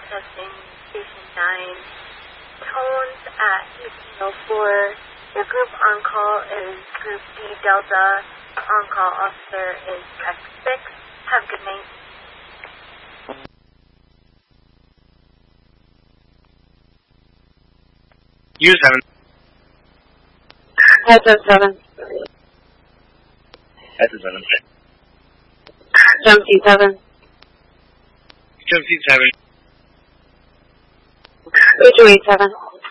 testing Station 9. Tones at 1804. The group on call is Group D Delta. On-call officer is Tech 6. Have a good night. U7. Headset 7. Headset 7. Jump seat 7. Jump seat 7. Mutual 7.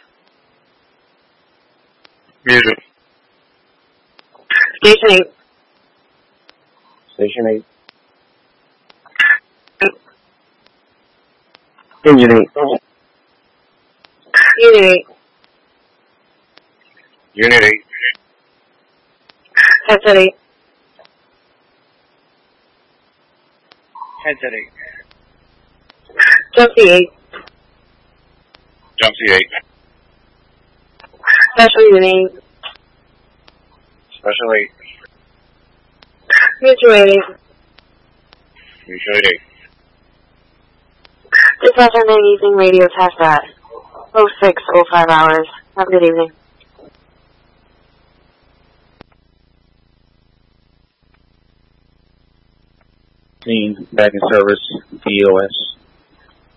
Mutual. Station 8. Station 8. Engine 8. Unit 8. Unit 8. Headset 8. Headset 8. Jump seat 8. Jump seat 8. Special Unit 8. Special 8. Mutual 8. Mutual 8. Dispatch on the evening radio test at 06:05 hours. Have a good evening. Back in service, DOS.